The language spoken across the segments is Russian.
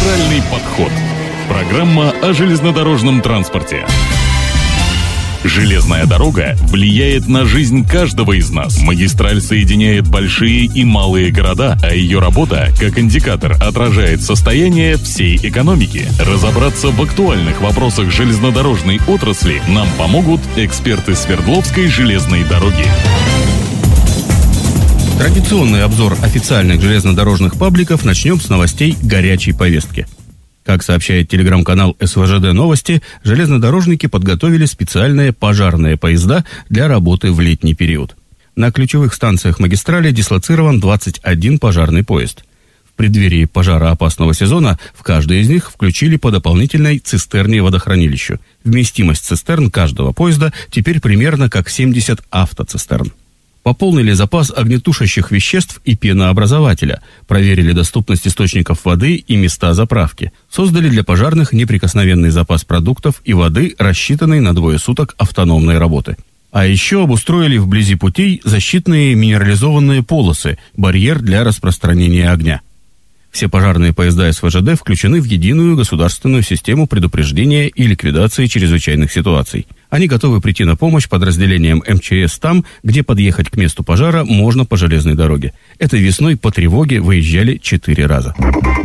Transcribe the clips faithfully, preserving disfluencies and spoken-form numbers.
Магистральный подход. Программа о железнодорожном транспорте. Железная дорога влияет на жизнь каждого из нас. Магистраль соединяет большие и малые города, а ее работа, как индикатор, отражает состояние всей экономики. Разобраться в актуальных вопросах железнодорожной отрасли нам помогут эксперты Свердловской железной дороги. Традиционный обзор официальных железнодорожных пабликов начнем с новостей горячей повестки. Как сообщает телеграм-канал эс вэ жэ дэ Новости, железнодорожники подготовили специальные пожарные поезда для работы в летний период. На ключевых станциях магистрали дислоцирован двадцать один пожарный поезд. В преддверии пожароопасного сезона в каждый из них включили по дополнительной цистерне-водохранилищу. Вместимость цистерн каждого поезда теперь примерно как семьдесят автоцистерн. Пополнили запас огнетушащих веществ и пенообразователя, проверили доступность источников воды и места заправки, создали для пожарных неприкосновенный запас продуктов и воды, рассчитанный на двое суток автономной работы. А еще обустроили вблизи путей защитные минерализованные полосы, барьер для распространения огня. Все пожарные поезда эс вэ жэ дэ включены в единую государственную систему предупреждения и ликвидации чрезвычайных ситуаций. Они готовы прийти на помощь подразделениям эм че эс там, где подъехать к месту пожара можно по железной дороге. Этой весной по тревоге выезжали четыре раза.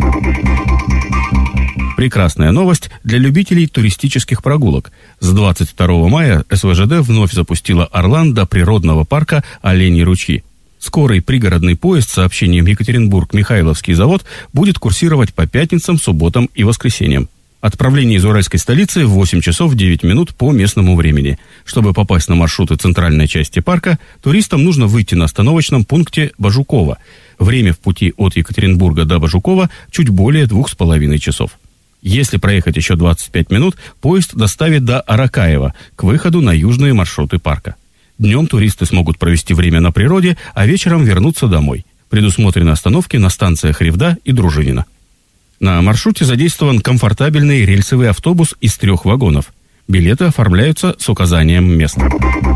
Прекрасная новость для любителей туристических прогулок. С двадцать второго мая эс вэ жэ дэ вновь запустила «Орлан» до природного парка «Оленьи ручьи». Скорый пригородный поезд с сообщением Екатеринбург-Михайловский завод будет курсировать по пятницам, субботам и воскресеньям. Отправление из уральской столицы в восемь часов девять минут по местному времени. Чтобы попасть на маршруты центральной части парка, туристам нужно выйти на остановочном пункте Бажукова. Время в пути от Екатеринбурга до Бажукова чуть более двух с половиной часов. Если проехать еще двадцать пять минут, поезд доставит до Аракаева, к выходу на южные маршруты парка. Днем туристы смогут провести время на природе, а вечером вернуться домой. Предусмотрены остановки на станциях Ревда и Дружинина. На маршруте задействован комфортабельный рельсовый автобус из трех вагонов. Билеты оформляются с указанием места.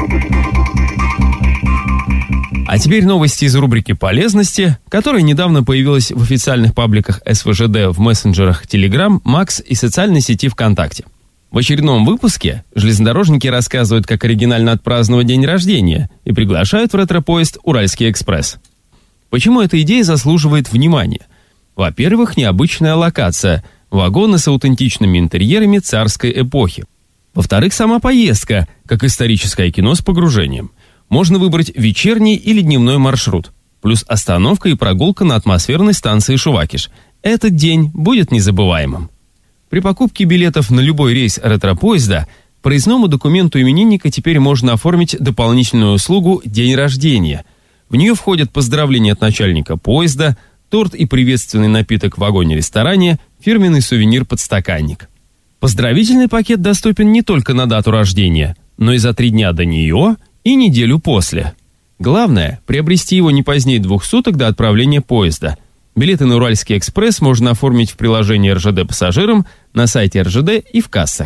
А теперь новости из рубрики «Полезности», которая недавно появилась в официальных пабликах эс вэ жэ дэ в мессенджерах Telegram, Макс и социальной сети ВКонтакте. В очередном выпуске железнодорожники рассказывают, как оригинально отпраздновать день рождения и приглашают в ретро-поезд «Уральский экспресс». Почему эта идея заслуживает внимания? Во-первых, необычная локация – вагоны с аутентичными интерьерами царской эпохи. Во-вторых, сама поездка, как историческое кино с погружением. Можно выбрать вечерний или дневной маршрут, плюс остановка и прогулка на атмосферной станции Шувакиш. Этот день будет незабываемым. При покупке билетов на любой рейс ретро-поезда проездному документу именинника теперь можно оформить дополнительную услугу «День рождения». В нее входят поздравления от начальника поезда, торт и приветственный напиток в вагоне-ресторане, фирменный сувенир-подстаканник. Поздравительный пакет доступен не только на дату рождения, но и за три дня до нее и неделю после. Главное – приобрести его не позднее двух суток до отправления поезда. Билеты на Уральский экспресс можно оформить в приложении эр жэ дэ пассажирам, на сайте эр жэ дэ и в кассах.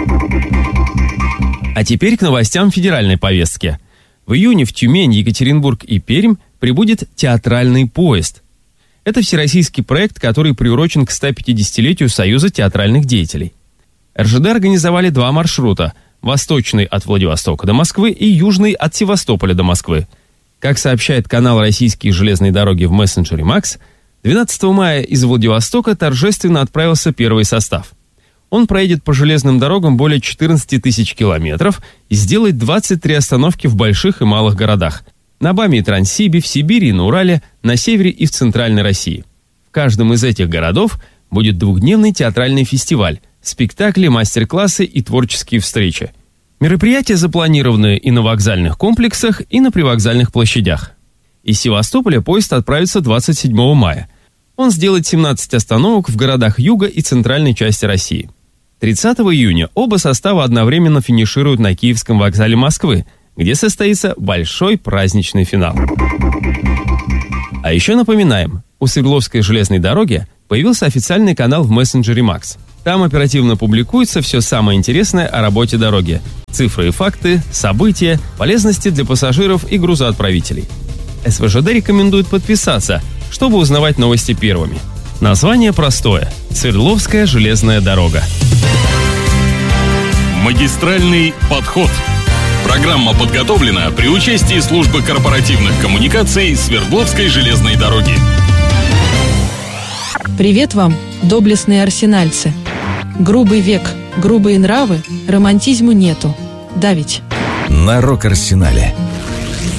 А теперь к новостям федеральной повестки. В июне в Тюмень, Екатеринбург и Пермь прибудет театральный поезд. Это всероссийский проект, который приурочен к сто пятидесятилетию Союза театральных деятелей. эр жэ дэ организовали два маршрута – восточный от Владивостока до Москвы и южный от Севастополя до Москвы. Как сообщает канал «Российские железные дороги» в мессенджере Макс, двенадцатого мая из Владивостока торжественно отправился первый состав. Он проедет по железным дорогам более четырнадцать тысяч километров и сделает двадцать три остановки в больших и малых городах – на БАМе и Транссибе, в Сибири и на Урале, на севере и в Центральной России. В каждом из этих городов будет двухдневный театральный фестиваль, спектакли, мастер-классы и творческие встречи. Мероприятия запланированы и на вокзальных комплексах, и на привокзальных площадях. Из Севастополя поезд отправится двадцать седьмого мая. Он сделает семнадцать остановок в городах юга и центральной части России. тридцатого июня оба состава одновременно финишируют на Киевском вокзале Москвы, где состоится большой праздничный финал. А еще напоминаем, у Свердловской железной дороги появился официальный канал в мессенджере Макс. Там оперативно публикуется все самое интересное о работе дороги. Цифры и факты, события, полезности для пассажиров и грузоотправителей. эс вэ жэ дэ рекомендует подписаться, чтобы узнавать новости первыми. Название простое – Свердловская железная дорога. Магистральный подход. Программа подготовлена при участии службы корпоративных коммуникаций Свердловской железной дороги. Привет вам, доблестные арсенальцы. Грубый век, грубые нравы, романтизму нету. Да ведь? На Рок-Арсенале.